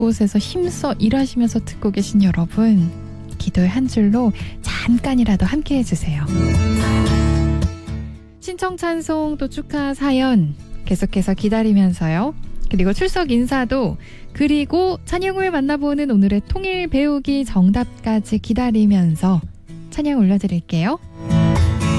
곳에서 힘써 일하시면서 듣고 계신 여러분, 기도의 한 줄로 잠깐이라도 함께 해주세요. 신청 찬송 또 축하 사연 계속해서 기다리면서요. 그리고 출석 인사도, 그리고 찬양을 만나보는 오늘의 통일 배우기 정답까지 기다리면서 찬양 올려드릴게요.